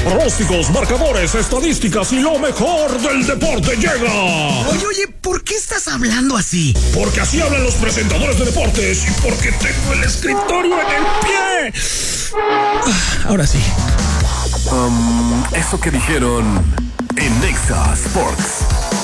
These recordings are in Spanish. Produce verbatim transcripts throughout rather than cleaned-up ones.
Pronósticos, marcadores, estadísticas y lo mejor del deporte llega. Oye, oye, ¿por qué estás hablando así? Porque así hablan los presentadores de deportes y porque tengo el escritorio en el pie. Ahora sí. Um, eso que dijeron en Nexa Sports.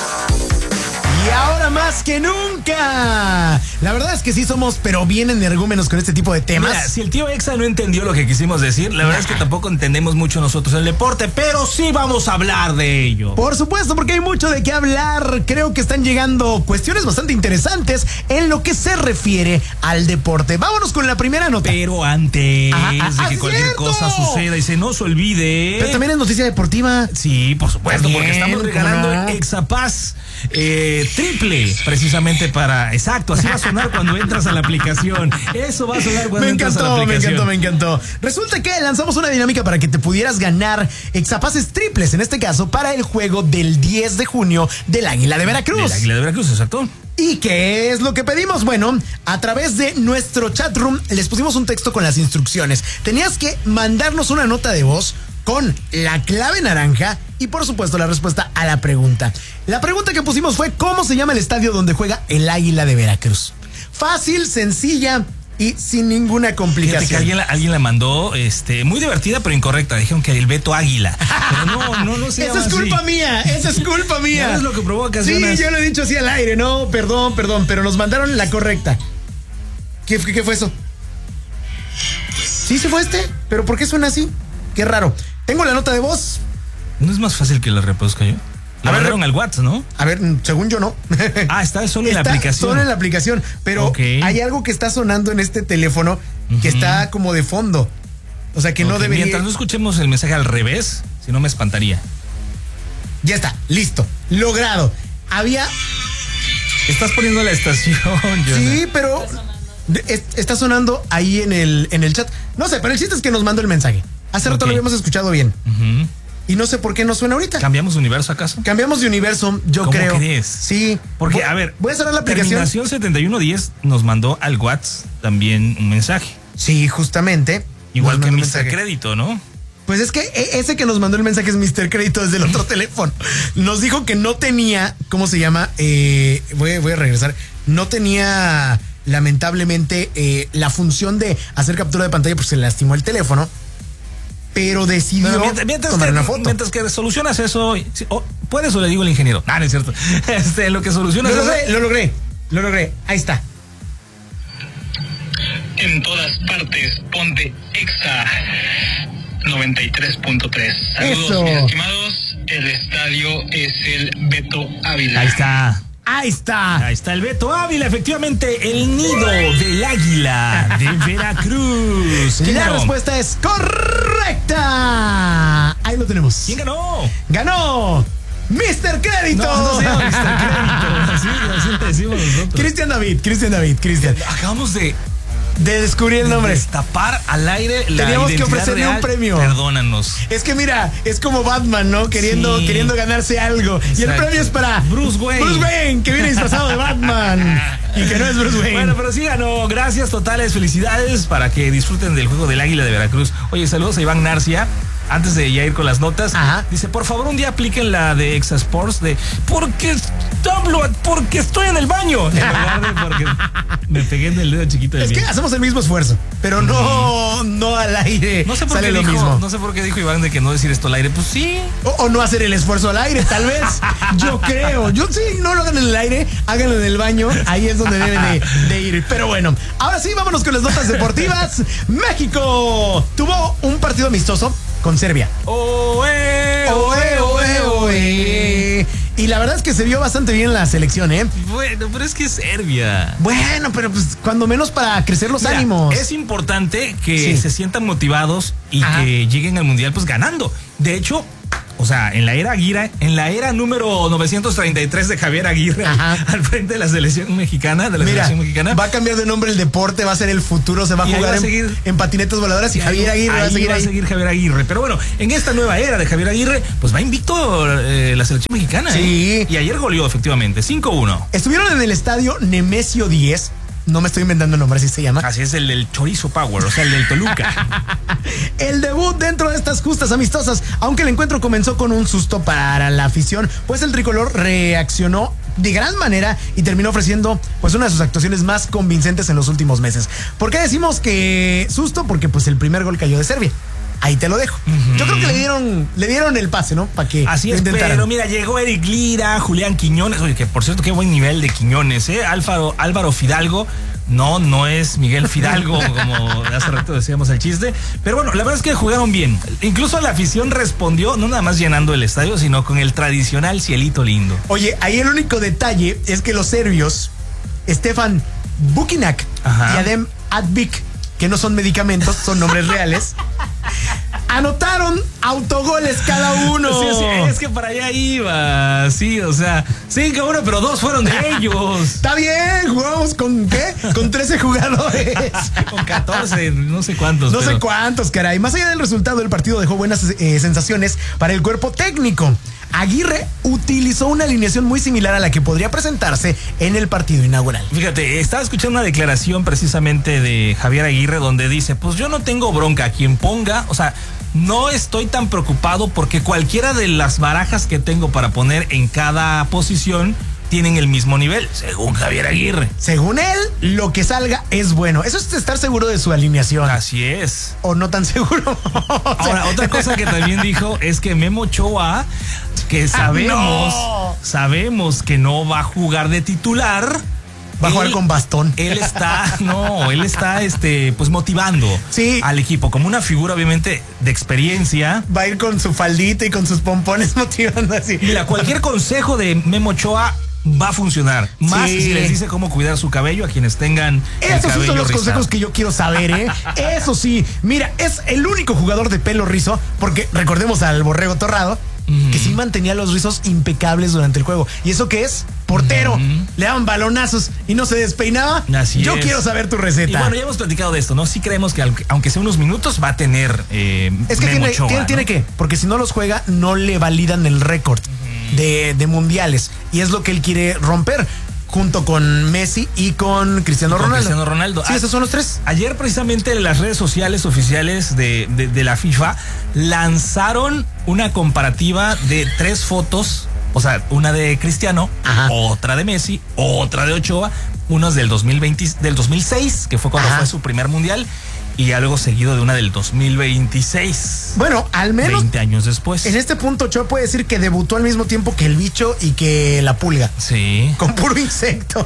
Y ahora más que nunca. La verdad es que sí somos, pero bien energúmenos con este tipo de temas. Mira, si el tío Exa no entendió lo que quisimos decir, la verdad es que tampoco entendemos mucho nosotros el deporte, pero sí vamos a hablar de ello. Por supuesto, porque hay mucho de qué hablar. Creo que están llegando cuestiones bastante interesantes en lo que se refiere al deporte. Vámonos con la primera nota. Pero antes Ajá, de que ajá, cualquier ¡cierto! cosa suceda y se nos olvide. Pero también es noticia deportiva. Sí, por supuesto, También, porque estamos regalando ¿cómo no? el Exapaz eh, triple, precisamente para. Exacto, así va a sonar cuando entras a la aplicación. Eso va a sonar cuando Me entras a la encantó, me aplicación. encantó, me encantó. Resulta que lanzamos una dinámica para que te pudieras ganar Exapaces triples, en este caso, para el juego del diez de junio del Águila de Veracruz. Del Águila de Veracruz, exacto. ¿Y qué es lo que pedimos? Bueno, a través de nuestro chat room les pusimos un texto con las instrucciones. Tenías que mandarnos una nota de voz con la clave naranja y por supuesto la respuesta a la pregunta. La pregunta que pusimos fue: ¿cómo se llama el estadio donde juega el Águila de Veracruz? Fácil, sencilla y sin ninguna Fíjate complicación. que alguien la, alguien la mandó este, muy divertida pero incorrecta. Dijeron que el Beto Águila. Pero no, no, no se Esa llama es culpa así. mía, esa es culpa mía. Ya ves lo que provoca. Sí, Jonas. yo lo he dicho así al aire, no, perdón, perdón, pero nos mandaron la correcta. ¿Qué, qué, qué fue eso? Sí, se fue este, pero ¿por qué suena así? Qué raro. Tengo la nota de voz. ¿No es más fácil que la reproduzca yo? La A ver, mandaron al WhatsApp, ¿no? A ver, según yo no. Ah, está solo en la Está aplicación. solo en la aplicación, pero Ok. hay algo que está sonando en este teléfono que está como de fondo. O sea que no Ok, debería. Mientras no escuchemos el mensaje al revés, si no me espantaría. Ya está, listo, logrado. Había. Estás poniendo la estación, Jonas. Sí, pero de- es- está sonando ahí en el, en el chat. No sé, pero el chiste es que nos mandó el mensaje. Hace rato Ok. lo habíamos escuchado bien. Ujú. Y no sé por qué no suena ahorita. ¿Cambiamos de universo acaso? Cambiamos de universo, yo ¿Cómo creo. crees? Sí. Porque, Voy- a ver, voy a cerrar la aplicación. Terminación setenta y uno diez nos mandó al WhatsApp también un mensaje. Sí, justamente. Igual Nos que mandó un mister mensaje. Crédito, ¿no? Pues es que e- ese que nos mandó el mensaje es mister Crédito desde el otro teléfono. Nos dijo que no tenía, ¿cómo se llama? Eh, voy, voy a regresar. No tenía, lamentablemente, eh, la función de hacer captura de pantalla porque se le lastimó el teléfono. Pero decidió Bueno, mientras, mientras tomar que, una foto. mientras que solucionas eso, sí, o puedes o le digo al ingeniero. Ah, no es cierto. Este, lo que solucionas Lo eso. logré, lo logré, lo logré. Ahí está. En todas partes, ponte Exa noventa y tres punto tres. Saludos, Eso. mis estimados. El estadio es el Beto Ávila. Ahí está. Ahí está. Ahí está el Beto Ávila, efectivamente, el nido del Águila de Veracruz. ¿Quién La ganó? respuesta es correcta. Ahí lo tenemos. ¿Quién ganó? Ganó mister Crédito. No, no se llama mister Crédito. Así, así le decimos nosotros. Cristian David, Cristian David, Cristian. Acabamos de De descubrir el nombre. destapar al aire la Teníamos que identidad ofrecerle real. un premio. Perdónanos. Es que mira, es como Batman, ¿no? Queriendo, Sí. queriendo ganarse algo. Y el Exacto. premio es para Bruce Wayne. Bruce Wayne, que viene disfrazado de Batman. Y que no es Bruce Wayne. Bueno, pero sí ganó. Gracias totales, felicidades para que disfruten del juego del Águila de Veracruz. Oye, saludos a Iván Narcia. Antes de ya ir con las notas, Ajá. dice, por favor, un día apliquen la de Exa Sports de porque hablo, porque estoy en el baño. En lugar de porque me pegué en el dedo chiquito del es que pie. hacemos el mismo esfuerzo, pero no, no al aire. No sé por sale qué lo dijo, mismo. no sé por qué dijo Iván de que no decir esto al aire. Pues sí. O, o no hacer el esfuerzo al aire, tal vez. Yo creo. Yo sí, no lo hagan en el aire, háganlo en el baño. Ahí es donde deben de, de ir. Pero bueno, ahora sí, vámonos con las notas deportivas. México tuvo un partido amistoso con Serbia. Oe, Oe, oe, oe. Y la verdad es que se vio bastante bien la selección, ¿eh? Bueno, pero es que es Serbia. Bueno, pero pues cuando menos para crecer los Mira, ánimos. es importante que Sí. se sientan motivados y Ajá. que lleguen al mundial pues ganando. De hecho, o sea, en la era Aguirre, en la era número novecientos treinta y tres de Javier Aguirre, Ajá. al frente de la selección mexicana, de la Mira, selección mexicana. va a cambiar de nombre el deporte, va a ser el futuro, se va a Y ahí jugar va a en, seguir. en patinetas voladoras y ahí- Javier Aguirre va a ahí seguir va ahí. a seguir Javier Aguirre. Pero bueno, en esta nueva era de Javier Aguirre, pues va invicto eh, la selección mexicana. Sí. ¿eh? Y ayer goleó efectivamente, cinco uno. Estuvieron en el estadio Nemesio diez. No me estoy inventando el nombre, así se llama. Así es, el del Chorizo Power, o sea, el del Toluca. El debut dentro de estas justas amistosas, aunque el encuentro comenzó con un susto para la afición, pues el tricolor reaccionó de gran manera y terminó ofreciendo pues una de sus actuaciones más convincentes en los últimos meses. ¿Por qué decimos que susto? Porque pues el primer gol cayó de Serbia. Ahí te lo dejo. Uh-huh. Yo creo que le dieron, le dieron el pase, ¿no? Para que así es, intentaran. Pero mira, llegó Eric Lira, Julián Quiñones. Oye, que por cierto, qué buen nivel de Quiñones, ¿eh? Álvaro, Álvaro Fidalgo. No, no es Miguel Fidalgo, como hace rato decíamos el chiste. Pero bueno, la verdad es que jugaron bien. Incluso la afición respondió, no nada más llenando el estadio, sino con el tradicional cielito lindo. Oye, ahí el único detalle es que los serbios, Stefan Bukinak y Adem Advik, que no son medicamentos, son nombres reales, anotaron autogoles cada uno. Sí, sí, es que para allá iba. Sí, o sea, sí, que uno, pero dos fueron de ellos. Está bien, jugamos con ¿qué? Con trece jugadores. Con catorce, no sé cuántos. No pero... sé cuántos, caray. Más allá del resultado, el partido dejó buenas eh, sensaciones para el cuerpo técnico. Aguirre utilizó una alineación muy similar a la que podría presentarse en el partido inaugural. Fíjate, estaba escuchando una declaración precisamente de Javier Aguirre donde dice, pues yo no tengo bronca, quien ponga, o sea, no estoy tan preocupado porque cualquiera de las barajas que tengo para poner en cada posición tienen el mismo nivel, según Javier Aguirre. Según él, lo que salga es bueno. Eso es estar seguro de su alineación. Así es. O no tan seguro. Ahora, otra cosa que también dijo es que Memo Ochoa, que sabemos, no. sabemos que no va a jugar de titular. Va a él, jugar con bastón. Él está, no, él está, este, pues motivando sí. al equipo como una figura, obviamente, de experiencia. Va a ir con su faldita y con sus pompones motivando así. Mira, cualquier consejo de Memo Ochoa va a funcionar. Más sí. si les dice cómo cuidar su cabello a quienes tengan el Esos cabello son los rizado. consejos que yo quiero saber, ¿eh? Eso sí. Mira, es el único jugador de pelo rizo, porque recordemos al Borrego Torrado, uh-huh. que sí mantenía los rizos impecables durante el juego. ¿Y eso qué es? Portero. Uh-huh. Le daban balonazos y no se despeinaba. Así yo es. quiero saber tu receta. Y bueno, ya hemos platicado de esto, ¿no? Sí creemos que aunque sea unos minutos va a tener eh, Es que Memo tiene, Ochoa, tiene, ¿no? tiene que, porque si no los juega, no le validan el récord. De, de mundiales, y es lo que él quiere romper junto con Messi y con Cristiano y con Ronaldo. Cristiano Ronaldo. Sí, ah, esos son los tres. Ayer precisamente las redes sociales oficiales de, de, de la FIFA lanzaron una comparativa de tres fotos, o sea, una de Cristiano, Ajá. otra de Messi, otra de Ochoa, unas del dos mil veinte, del dos mil seis, que fue cuando Ajá. fue su primer mundial. Y ya luego seguido de una del dos mil veintiséis. Bueno, al menos veinte años después. En este punto, Ochoa puede decir que debutó al mismo tiempo que el bicho y que la pulga. Sí. Con puro insecto.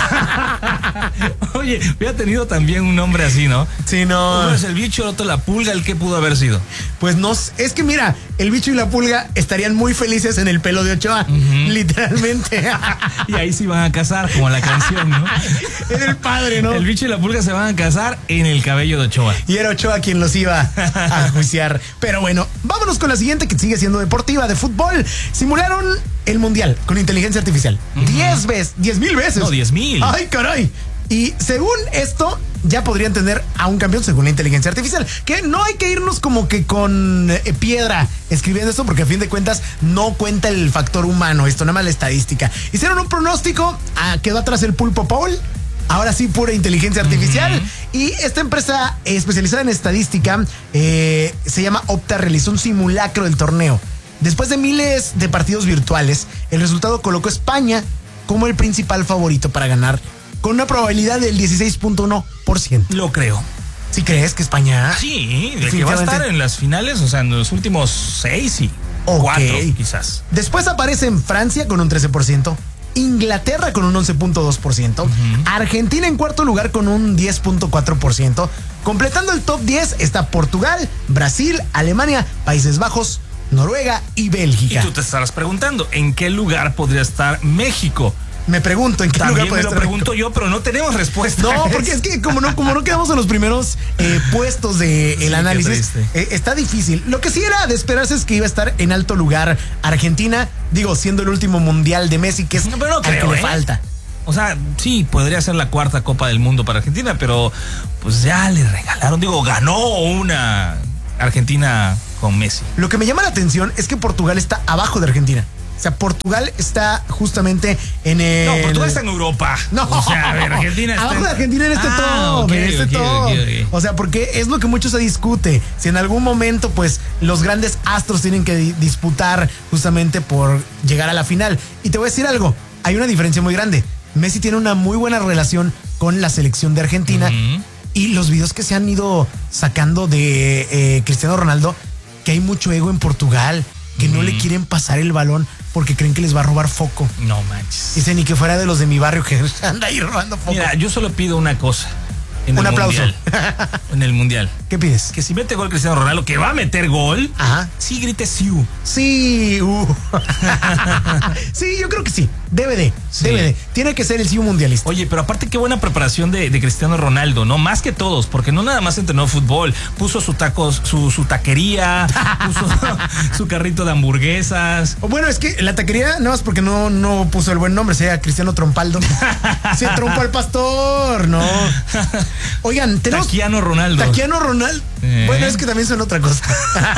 Oye, hubiera tenido también un nombre así, ¿no? Sí, no. Uno es el bicho, el otro la pulga, ¿el qué pudo haber sido? Pues no, es que mira, el bicho y la pulga estarían muy felices en el pelo de Ochoa. Uh-huh. Literalmente. Y ahí se van a casar, como la canción, ¿no? Es el padre, ¿no? El bicho y la pulga se van a casar en el cabello de Ochoa. Y era Ochoa quien los iba a juiciar. Pero bueno, vámonos con la siguiente, que sigue siendo deportiva, de fútbol. Simularon el mundial con inteligencia artificial. Uh-huh. Diez veces, diez mil veces. No, diez mil. Ay, caray. Y según esto, ya podrían tener a un campeón según la inteligencia artificial. Que no hay que irnos como que con eh, piedra escribiendo esto, porque a fin de cuentas no cuenta el factor humano, esto nada más la estadística. Hicieron un pronóstico, ah, quedó atrás el Pulpo Paul. Ahora sí, pura inteligencia artificial. Uh-huh. Y esta empresa especializada en estadística eh, se llama Opta, realizó un simulacro del torneo. Después de miles de partidos virtuales, el resultado colocó a España como el principal favorito para ganar, con una probabilidad del dieciséis punto uno por ciento. Lo creo. ¿Sí crees que España? Sí, de que va a estar en las finales, o sea, en los últimos seis y okay. cuatro, quizás. Después aparecen Francia con un trece por ciento. Inglaterra con un once punto dos por ciento, uh-huh. Argentina en cuarto lugar con un diez punto cuatro por ciento. Completando el top diez está Portugal, Brasil, Alemania, Países Bajos, Noruega y Bélgica. Y tú te estarás preguntando, ¿en qué lugar podría estar México? Me pregunto en qué También lugar puede me lo estar pregunto México? yo, pero no tenemos respuesta. No, porque es que como no, como no quedamos en los primeros eh, puestos del de sí, análisis, eh, está difícil. Lo que sí era de esperarse es que iba a estar en alto lugar Argentina, digo, siendo el último mundial de Messi, que es no, pero no al creo, que le ¿eh? falta. O sea, sí, podría ser la cuarta Copa del Mundo para Argentina, pero pues ya le regalaron, digo, ganó una Argentina con Messi. Lo que me llama la atención es que Portugal está abajo de Argentina. O sea, Portugal está justamente en el... No, Portugal está en Europa. No, o sea, a ver, Argentina está abajo en... de Argentina en este ah, top, okay, en este okay, top. okay, okay. O sea, porque es lo que mucho se discute. Si en algún momento, pues, los grandes astros tienen que di- disputar justamente por llegar a la final. Y te voy a decir algo, hay una diferencia muy grande. Messi tiene una muy buena relación con la selección de Argentina. Uh-huh. Y los videos que se han ido sacando de eh, Cristiano Ronaldo, que hay mucho ego en Portugal, que no le quieren pasar el balón porque creen que les va a robar foco. No manches. Dicen, ni que fuera de los de mi barrio que anda ahí robando foco. Mira, yo solo pido una cosa. En Un el aplauso. Mundial. En el Mundial. ¿Qué pides? Que si mete gol Cristiano Ronaldo, que va a meter gol, Ajá. sí grite Siu. Sí, uh. Sí, yo creo que sí. Debe de, Sí. debe de. Tiene que ser el C I U mundialista. Oye, pero aparte qué buena preparación de, de Cristiano Ronaldo, ¿no? Más que todos, porque no nada más entrenó fútbol, puso su tacos, su, su taquería, puso su carrito de hamburguesas. Bueno, es que la taquería, no más porque no, no puso el buen nombre, sea Cristiano Trompaldo. Se trompa al pastor, no. Oigan, tenemos. Taquiano Ronaldo. Taquiano Ronaldo. ¿Eh? Bueno, es que también son otra cosa.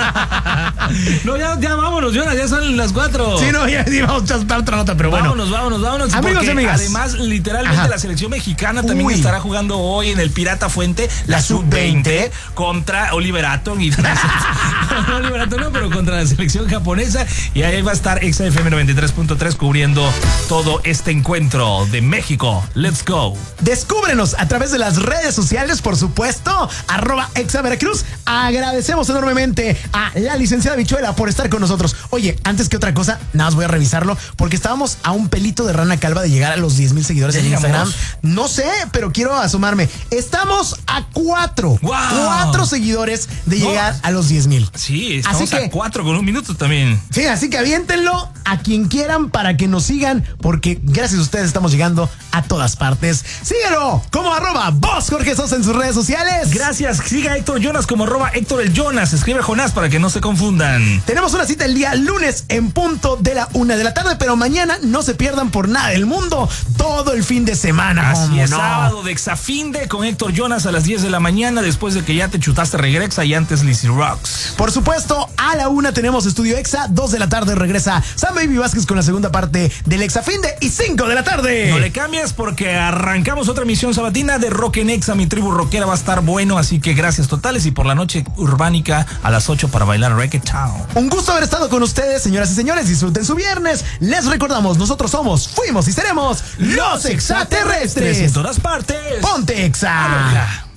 No, ya, ya vámonos, Jonas, ya son las cuatro. Sí, no, ya sí, vamos a dar otra nota, pero bueno. Vámonos, vámonos, vámonos. Amigos y porque amigas. además, literalmente, Ajá. la selección mexicana también Uy. estará jugando hoy en el Pirata Fuente, la, La sub sub veinte, veinte contra Oliver Atom. Y, no, Oliver Atom no, pero contra la selección japonesa. Y ahí va a estar Exa F M noventa y tres punto tres cubriendo todo este encuentro de México. Let's go. Descúbrenos a través de las redes sociales, por supuesto, arroba Exa Veracruz. Agradecemos enormemente a la licenciada Bichuela por estar con nosotros. Oye, antes que otra cosa, nada más voy a revisarlo, porque estábamos a un pelito de rana calva de llegar a los diez mil seguidores ¿Ya en llegamos? Instagram. No sé, pero quiero asomarme. Estamos a cuatro, ¡Wow! cuatro seguidores de No. llegar a los diez mil. Sí, estamos Así que- a cuatro con un minuto también. Sí, así que aviéntenlo a quien quieran para que nos sigan, porque gracias a ustedes estamos llegando a todas partes. Síguelo como arroba vos Jorge Sosa en sus redes sociales. Gracias. Siga a Héctor Jonas como arroba Héctor el Jonas. Escribe Jonás para que no se confundan. Tenemos una cita el día lunes en punto de la una de la tarde, pero mañana no se pierdan por nada del mundo todo el fin de semana. Así ¿Cómo es, no? sábado de Exafinde con Héctor Jonas a las diez de la mañana, después de que ya te chutaste Regrexa y antes Lizzy Rocks. Por supuesto, a la una tenemos Estudio Exa, dos de la tarde regresa Sam Baby Vázquez con la segunda parte del Exafinde y cinco de la tarde. No le cambies porque arrancamos otra emisión sabatina de Rock en Exa. Mi tribu rockera va a estar bueno, así que gracias totales. Y por la noche urbánica a las ocho para bailar Reggaeton. Un gusto haber estado con ustedes, señoras y señores. Disfruten su viernes. Les recordamos, nosotros somos, fuimos y seremos los extraterrestres. En todas partes. Ponte Exa. Aloha.